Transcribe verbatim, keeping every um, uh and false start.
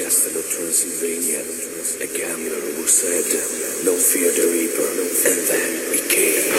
castle of Transylvania, a gambler who said, "Don't fear the reaper," and then he came.